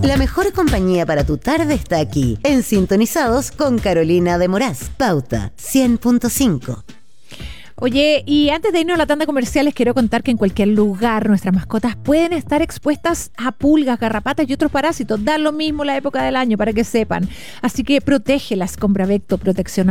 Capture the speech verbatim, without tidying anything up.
La mejor compañía para tu tarde está aquí, en Sintonizados con Carolina de Moraz. Pauta cien punto cinco. Oye, y antes de irnos a la tanda comercial, les quiero contar que en cualquier lugar nuestras mascotas pueden estar expuestas a pulgas, garrapatas y otros parásitos. Da lo mismo la época del año, para que sepan. Así que protégelas con Bravecto Protección